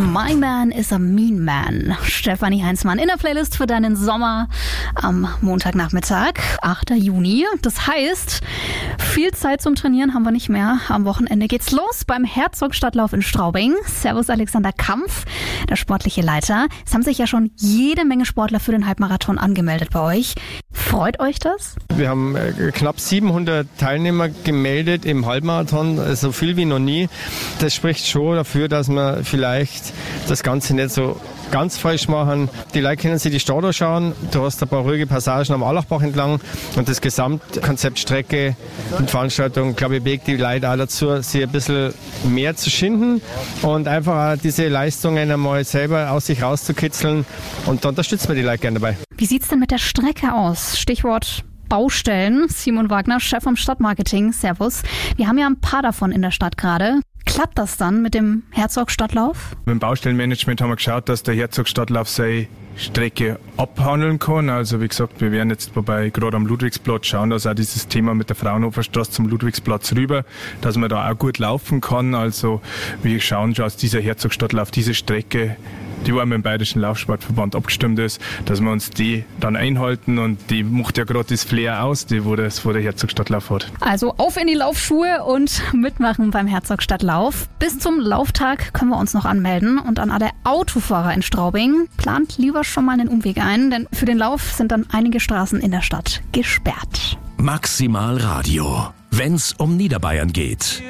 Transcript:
My Man is a Mean Man. Stefanie Heinzmann in der Playlist für deinen Sommer am Montagnachmittag, 8. Juni. Das heißt, viel Zeit zum Trainieren haben wir nicht mehr. Am Wochenende geht's los beim Herzogstadtlauf in Straubing. Servus Alexander Kampf, der sportliche Leiter. Es haben sich ja schon jede Menge Sportler für den Halbmarathon angemeldet bei euch. Freut euch das? Wir haben knapp 700 Teilnehmer gemeldet im Halbmarathon, so viel wie noch nie. Das spricht schon dafür, dass wir vielleicht das Ganze nicht so ganz falsch machen. Die Leute können sich die Stadt anschauen. Du hast ein paar ruhige Passagen am Allachbach entlang und das Gesamtkonzept Strecke und Veranstaltung, glaube ich, bewegt die Leute auch dazu, sich ein bisschen mehr zu schinden und einfach auch diese Leistungen einmal selber aus sich rauszukitzeln, und da unterstützen wir die Leute gerne dabei. Wie sieht's denn mit der Strecke aus? Stichwort Baustellen. Simon Wagner, Chef vom Stadtmarketing. Servus. Wir haben ja ein paar davon in der Stadt gerade. Klappt das dann mit dem Herzogstadtlauf? Beim Baustellenmanagement haben wir geschaut, dass der Herzogstadtlauf seine Strecke abhandeln kann. Also wie gesagt, wir werden jetzt gerade am Ludwigsplatz schauen, dass auch dieses Thema mit der Fraunhoferstraße zum Ludwigsplatz rüber, dass man da auch gut laufen kann. Also wir schauen schon, dass dieser Herzogstadtlauf, diese Strecke, die auch mit dem Bayerischen Laufsportverband abgestimmt ist, dass wir uns die dann einhalten, und die macht ja gerade das Flair aus, wo der Herzogstadtlauf hat. Also auf in die Laufschuhe und mitmachen beim Herzogstadtlauf. Bis zum Lauftag können wir uns noch anmelden, und an alle Autofahrer in Straubing, plant lieber schon mal einen Umweg ein, denn für den Lauf sind dann einige Straßen in der Stadt gesperrt. Maximal Radio, wenn's um Niederbayern geht.